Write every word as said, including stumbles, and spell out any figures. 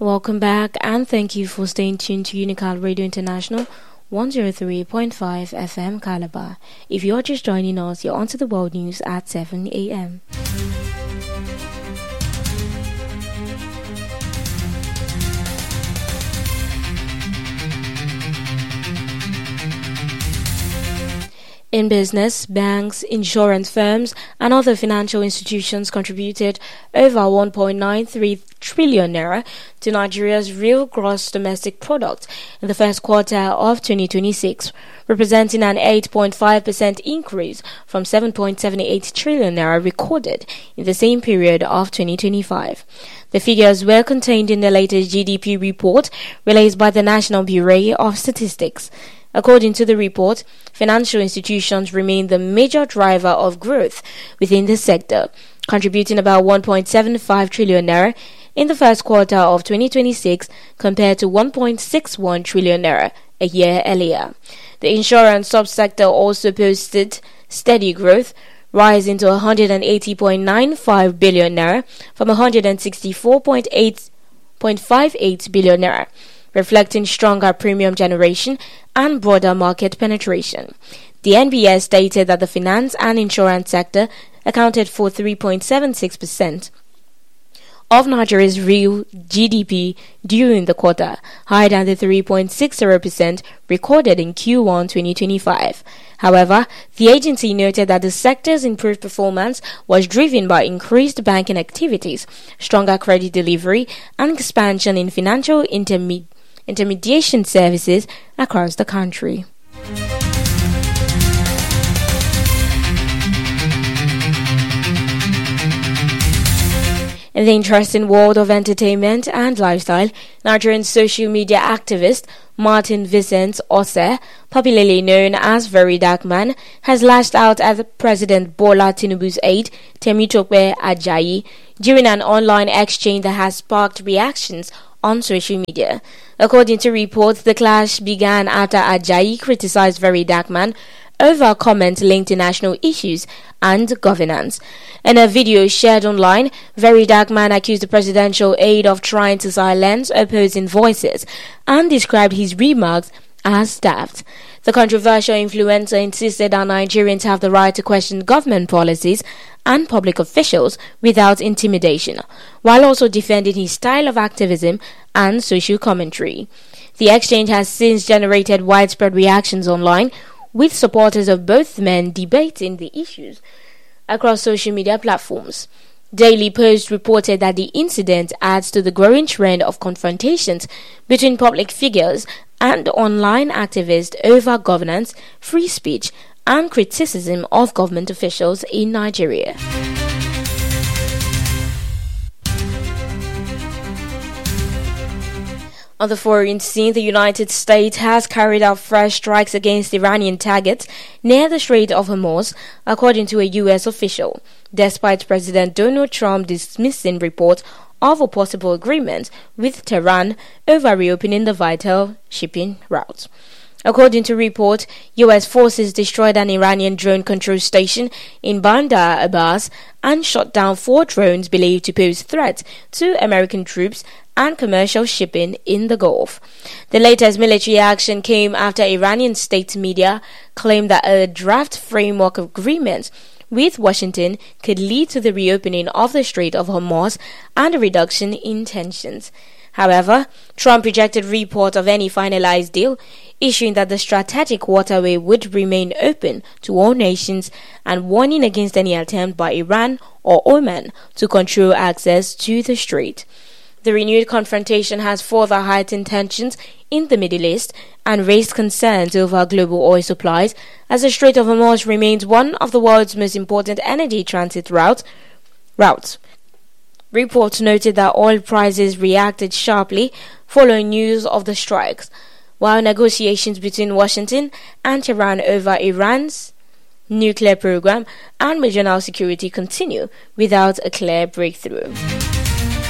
Welcome back and thank you for staying tuned to Unical Radio International one oh three point five F M Calabar. If you're just joining us, you're on to the world news at seven a.m. In business, banks, insurance firms, and other financial institutions contributed over one point nine three trillion naira to Nigeria's real gross domestic product in the first quarter of twenty twenty-six, representing an eight point five percent increase from seven point seven eight trillion naira recorded in the same period of twenty twenty-five. The figures were contained in the latest G D P report released by the National Bureau of Statistics. According to the report, financial institutions remain the major driver of growth within the sector, contributing about one point seven five trillion naira in the first quarter of twenty twenty-six compared to one point six one trillion naira a year earlier. The insurance subsector also posted steady growth, rising to one hundred eighty point nine five billion naira from one hundred sixty-four point five eight billion naira, reflecting stronger premium generation and broader market penetration. The N B S stated that the finance and insurance sector accounted for three point seven six percent of Nigeria's real G D P during the quarter, higher than the three point six zero percent recorded in Q one twenty twenty-five. However, the agency noted that the sector's improved performance was driven by increased banking activities, stronger credit delivery, and expansion in financial intermediate intermediation services across the country. In the interesting world of entertainment and lifestyle, Nigerian social media activist Martin Vincent Ose, popularly known as Very Dark Man, has lashed out at President Bola Tinubu's aide, Temitope Ajayi, during an online exchange that has sparked reactions on social media. According to reports, the clash began after Ajayi criticized Very Dark Man over comments linked to national issues and governance. In a video shared online, Very Dark Man accused the presidential aide of trying to silence opposing voices and described his remarks as daft. The controversial influencer insisted that Nigerians have the right to question government policies and public officials without intimidation, while also defending his style of activism and social commentary. The exchange has since generated widespread reactions online, with supporters of both men debating the issues across social media platforms. Daily Post reported that the incident adds to the growing trend of confrontations between public figures and online activists over governance, free speech, and criticism of government officials in Nigeria. On the foreign scene, the United States has carried out fresh strikes against Iranian targets near the Strait of Hormuz, according to a U S official, despite President Donald Trump dismissing reports of a possible agreement with Tehran over reopening the vital shipping route. According to report, U S forces destroyed an Iranian drone control station in Bandar Abbas and shot down four drones believed to pose threats to American troops and commercial shipping in the Gulf. The latest military action came after Iranian state media claimed that a draft framework agreement with Washington could lead to the reopening of the Strait of Hormuz and a reduction in tensions. However, Trump rejected report of any finalized deal, issuing that the strategic waterway would remain open to all nations and warning against any attempt by Iran or Oman to control access to the strait. The renewed confrontation has further heightened tensions in the Middle East and raised concerns over global oil supplies, as the Strait of Hormuz remains one of the world's most important energy transit routes. routes. Reports noted that oil prices reacted sharply following news of the strikes, while negotiations between Washington and Tehran over Iran's nuclear program and regional security continue without a clear breakthrough.